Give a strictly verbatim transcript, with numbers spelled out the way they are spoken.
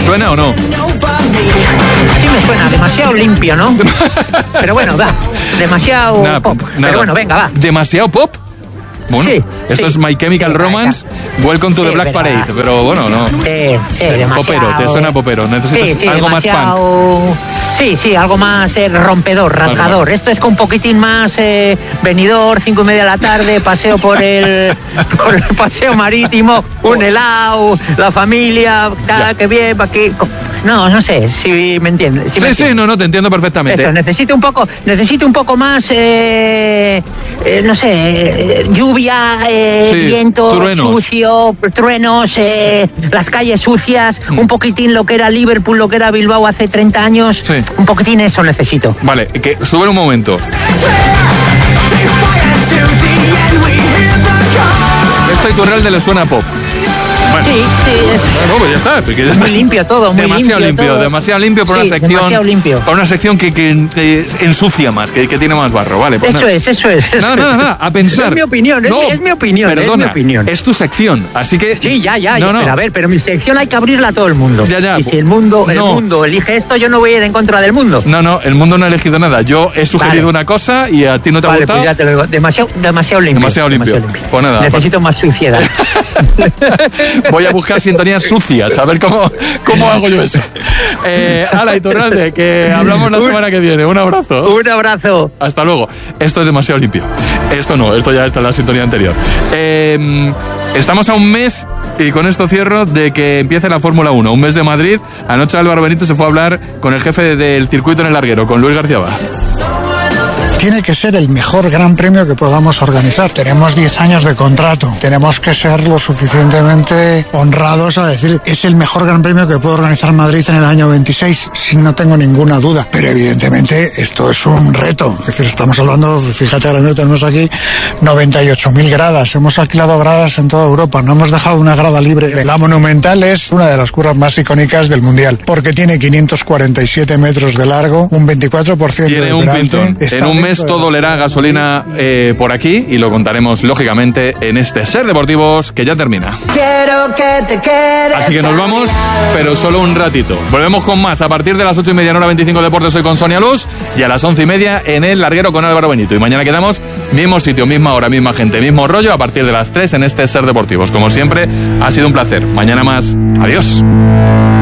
suena o no? Sí me suena, demasiado limpio, ¿no? Pero bueno, va, demasiado nada, pop. Nada. Pero bueno, venga, va. ¿Demasiado pop? Bueno, sí, esto sí, es My Chemical sí, Romance, Welcome to sí, the Black pero, Parade, pero bueno, no. Sí, sí, demasiado. Popero, te suena popero, necesitas sí, sí, algo más demasiado... punk. Sí, sí, algo más eh, rompedor, rasgador. Esto es con un poquitín más eh, venidor, cinco y media de la tarde, paseo por el, por el paseo marítimo, un helado, la familia, tal, que bien, aquí. No, no sé si me entiendes. Si sí, me sí, no, no, te entiendo perfectamente. Eso, necesito un poco, necesito un poco más, eh, eh, no sé, eh, lluvia, eh, sí, viento, truenos. sucio, truenos, eh, las calles sucias, mm. un poquitín lo que era Liverpool, lo que era Bilbao hace treinta años, sí. un poquitín eso necesito. Vale, que sube un momento. Esto a Iturralde le suena pop. Bueno. Sí, sí. Es, no, pues ya está. Porque es muy limpio todo, muy demasiado limpio. limpio todo. Demasiado limpio por sí, una sección. Demasiado limpio. Por una sección que, que, que ensucia más, que, que tiene más barro, ¿vale? Pues eso nada. es, eso es. Eso nada, nada, nada, a pensar. Es mi opinión, no, es, es mi opinión. Perdona, es mi opinión. Es tu sección, así que. Sí, ya, ya. No, ya no. Pero a ver, pero mi sección hay que abrirla a todo el mundo. Ya, ya. Y si el mundo, el no. mundo elige esto, yo no voy a ir en contra del mundo. No, no, el mundo no ha elegido nada. Yo he sugerido vale. una cosa y a ti no te ha vale, gustado. Pues ya te lo digo. Demasiado, demasiado limpio. Demasiado limpio. Demasiado limpio. Pues nada. Necesito más suciedad. Voy a buscar sintonías sucias, a ver cómo, cómo hago yo eso. Eh, Ala, Iturralde, que hablamos la semana que viene. Un abrazo. Un abrazo. Hasta luego. Esto es demasiado limpio. Esto no, esto ya está en la sintonía anterior. Eh, estamos a un mes, y con esto cierro, de que empiece la Fórmula uno. Un mes de Madrid. Anoche Álvaro Benito se fue a hablar con el jefe del circuito en el larguero, con Luis García Baz. Tiene que ser el mejor gran premio que podamos organizar. Tenemos diez años de contrato. Tenemos que ser lo suficientemente honrados a decir es el mejor gran premio que puede organizar Madrid en el año veintiséis, sin no tengo ninguna duda. Pero evidentemente esto es un reto. Es decir, estamos hablando, fíjate, ahora mismo tenemos aquí noventa y ocho mil gradas. Hemos alquilado gradas en toda Europa. No hemos dejado una grada libre. La Monumental es una de las curvas más icónicas del Mundial, porque tiene quinientos cuarenta y siete metros de largo, un veinticuatro por ciento tiene de un peralte. pintón. En un mes todo olerá gasolina eh, por aquí y lo contaremos lógicamente en este Ser Deportivos que ya termina. Quiero que te quedes. Así que nos vamos, pero solo un ratito. Volvemos con más a partir de las ocho y media en Hora veinticinco Deportes. Soy con Sonia Luz y a las once y media en el larguero con Álvaro Benito. Y mañana quedamos mismo sitio, misma hora, misma gente, mismo rollo a partir de las tres en este Ser Deportivos. Como siempre, ha sido un placer. Mañana más. Adiós.